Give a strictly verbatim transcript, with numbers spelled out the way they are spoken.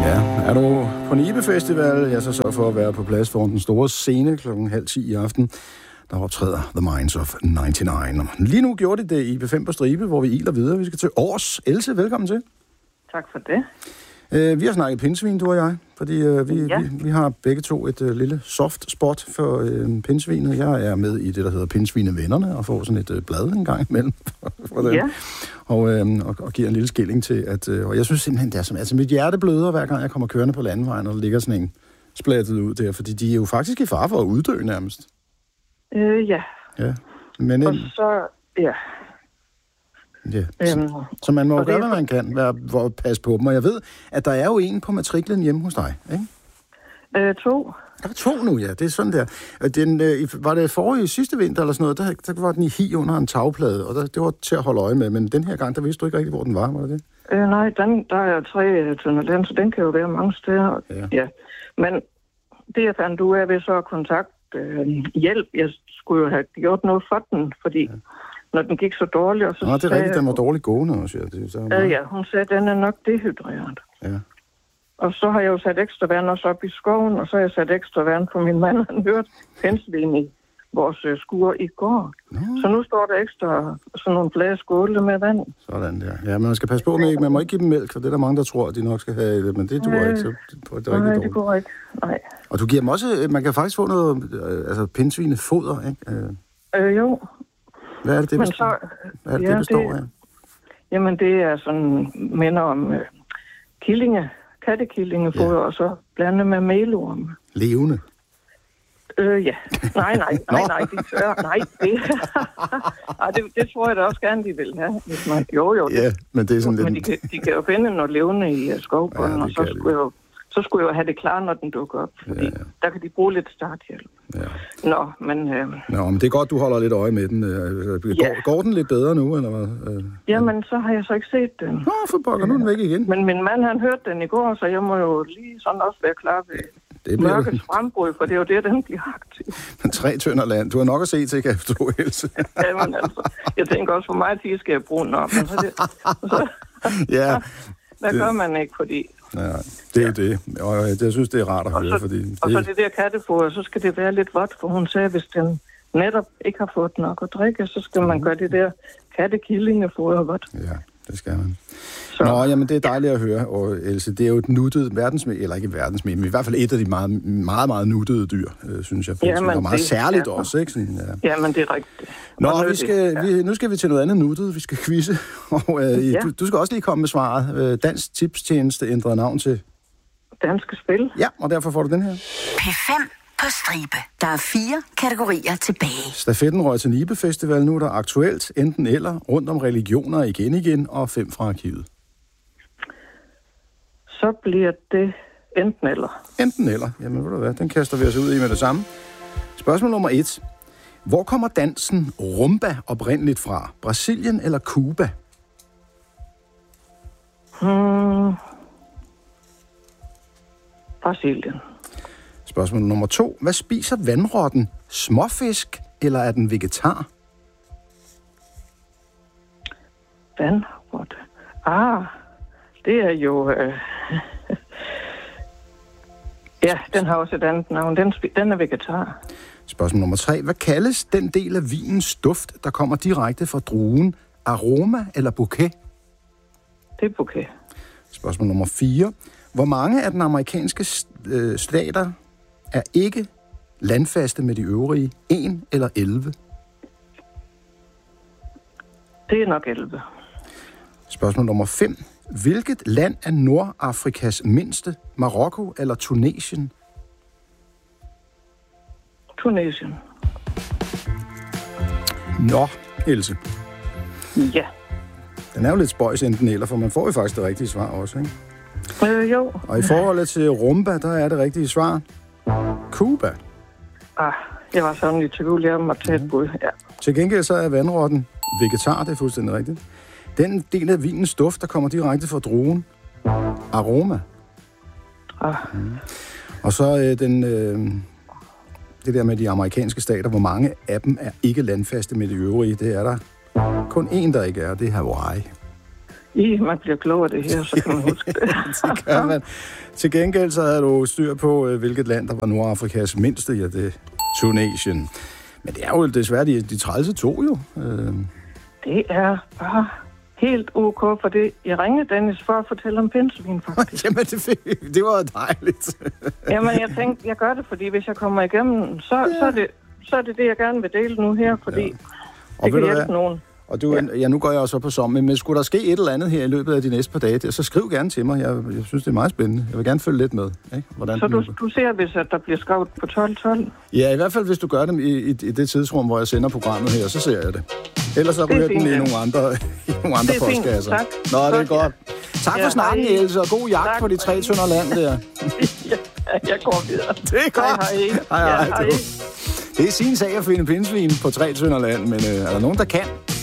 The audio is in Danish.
Ja, er du på Nibe Festival, ja, så sørg for at være på plads foran den store scene klokken halv ti i aften. Der optræder The Minds of nioghalvfems. Lige nu gjorde de det i B fem på stribe, hvor vi iler videre. Vi skal til Års. Else, velkommen til. Tak for det. Uh, vi har snakket pindsvin, du og jeg, fordi uh, vi, ja. vi, vi har begge to et uh, lille soft spot for uh, pindsvinet. Jeg er med i det, der hedder Pindsvinevennerne, og får sådan et uh, blad en gang imellem. for det. Ja. Og, uh, og, og giver en lille skilling til, at... Uh, og jeg synes simpelthen, det er som... Altså, mit hjerte bløder, hver gang jeg kommer kørende på landevejen, og der ligger sådan en splattet ud der, fordi de er jo faktisk i fare for at uddø nærmest. Øh, ja. Ja. Men, og så... Ja. Ja. Øhm, så man må jo gøre, hvad man kan, være, for at passe på dem. Og jeg ved, at der er jo en på matriklen hjemme hos dig, ikke? Øh, to. Der er to nu, ja. Det er sådan der. Den, øh, var det forrige sidste vinter eller sådan noget, der, der var den i hi under en tagplade, og der, det var til at holde øje med. Men den her gang, der vidste du ikke rigtig, hvor den var, var det det? Øh, nej, den, der er tre tønder land, så den kan jo være mange steder. Ja. ja. Men det, jeg fandt ud af ved så at kontakte øh, hjælp, jeg skulle jo have gjort noget for den, fordi... Ja. Når den gik så dårligt, og så Nå, det er sagde, rigtigt, den var dårligt gående også, ja. Det, så øh, ja, hun sagde, at den er nok dehydreret. Ja. Og så har jeg jo sat ekstra vand også op i skoven, og så har jeg sat ekstra vand på min mand, han hørte penslen i vores øh, skur i går. Nå. Så nu står der ekstra sådan nogle flade skåle med vand. Sådan der. Ja, men man skal passe på med ikke, man må ikke give dem mælk, for det er der mange, der tror, at de nok skal have det, men det duer øh, ikke, så det, det er nej, rigtig det går ikke. Nej. Og du giver dem også, man kan faktisk få noget, altså pindsvinefoder, ikke? Øh, jo. Hvad er det, det, består, så, Hvad er det, ja, det består af? Jamen, det er sådan, minder om øh, killinge, kattekillingefoder, ja. Og så blandet med melorm. Levende? Øh, ja. Nej, nej, nej, nej, de tør. Nej, det, Ej, det, det tror jeg da også gerne, de vil have. Hvis man, jo, jo. Ja, men det er sådan men lidt... de kan, de kan jo finde noget levende i uh, skovbunden, ja, og så skulle, jeg jo, så skulle jeg jo have det klar, når den dukker op. Fordi ja, ja. Der kan de bruge lidt starthjælp. Ja. Nå, men... Øh, Nå, men det er godt, du holder lidt øje med den. Går, ja. går den lidt bedre nu, eller hvad? Jamen, så har jeg så ikke set den. Nå, for pokker, nu er den væk igen. Men min mand, han hørte den i går, så jeg må jo lige sådan også være klar ved det mørkets frembrud, for det er jo det, den bliver aktiv. Men tre tønder land. Du har nok at se til, kan jeg forstå, Else. Jamen altså, jeg tænker også, for mig tid skal jeg bruge den op. Så det, så, ja. Hvad det, gør man ikke, fordi... Ja, det er jo det. Og jeg, jeg synes, det er rart at høre, og så, fordi... Det... Og så det der kattefoder, så skal det være lidt vådt, for hun sagde, hvis den netop ikke har fået nok at drikke, så skal man gøre det der kattekillingefoder vådt. Ja, det skal man. Så. Nå, jamen det er dejligt at høre, og Else, det er jo et nuttet verdensmænd, eller ikke verdensmænd, men i hvert fald et af de meget, meget, meget nuttede dyr, øh, synes jeg. Jamen, og meget det, særligt ja. også, ikke? Sådan, ja. Jamen, det er rigtigt. Nå, vi skal, ja. vi, nu skal vi til noget andet nuttet, vi skal quizze, og øh, ja. du, du skal også lige komme med svaret. Øh, Dansk Tipstjeneste ændrede navn til... Danske Spil. Ja, og derfor får du den her. P fem på stribe. Der er fire kategorier tilbage. Stafetten røg til Nibe Festival, nu er der aktuelt enten eller rundt om religioner igen igen, og fem fra arkivet. Så bliver det enten eller. Enten eller. Jamen, ved du hvad, den kaster vi os ud i med det samme. Spørgsmål nummer et. Hvor kommer dansen rumba oprindeligt fra? Brasilien eller Cuba? Hmm. Brasilien. Spørgsmål nummer to. Hvad spiser vandrotten? Småfisk, eller er den vegetar? Vandrotte? Ah, det er jo... Øh... ja, den har også et andet navn. Den, den er vegetar. Spørgsmål nummer tre. Hvad kaldes den del af vinens duft, der kommer direkte fra druen? Aroma eller bouquet? Det er bouquet. Spørgsmål nummer fire. Hvor mange af den amerikanske øh, stater er ikke landfaste med de øvrige? En eller elleve? Det er nok elleve. Spørgsmål nummer fem. Hvilket land er Nordafrikas mindste? Marokko eller Tunesien? Tunesien. Nå, Else. Ja. Den er jo lidt spøjs enten eller, for man får jo faktisk det rigtige svar også, ikke? Øh, jo. Og i forholdet til rumba, der er det rigtige svar Cuba. Ah, jeg var sådan lidt tvivl, jeg måtte tage et bud, ja. Til gengæld så er vandrotten vegetar, det er fuldstændig rigtigt. Den del af vinens duft, der kommer direkte fra druen, aroma. Ah. Mm. Og så øh, den, øh, det der med de amerikanske stater, hvor mange af dem er ikke landfaste med de øvrige, det er der kun én, der ikke er, det er Hawaii. I, man bliver klog af det her, så kan man huske det. Det kan man. Til gengæld så havde du styr på, hvilket land, der var Nordafrikas mindste, ja, det Tunesien. Men det er jo desværre de, de trælse to jo. Øh. Det er bare helt ok, for det. Jeg ringede Dennis for at fortælle om pindsvin, faktisk. Jamen, det, det var dejligt. Jamen, jeg tænkte, jeg gør det, fordi hvis jeg kommer igennem, så, ja. så, er, det, så er det det, jeg gerne vil dele nu her, fordi ja. det kan hjælpe nogen. Og du, ja. ja, nu går jeg også på sommer, men skulle der ske et eller andet her i løbet af de næste par dage, så skriv gerne til mig. Jeg, jeg synes, det er meget spændende. Jeg vil gerne følge lidt med. Ikke? Hvordan så du, du ser, hvis at der bliver skrevet på tolv tolv? Ja, i hvert fald, hvis du gør det i, i, i det tidsrum, hvor jeg sender programmet her, så ser jeg det. Ellers så ryger den i nogle andre, i nogle andre postkasser. Tak. Nå, det er godt. godt. Tak ja, for snakken, hej. Else, og god jagt tak, på de tre tønder land der. Ja, jeg går videre. Det er godt. Hej, hej. hej, hej, ja, hej. Det er sin sag at finde pindsvin på tre tønder land, men øh, er der nogen, der kan?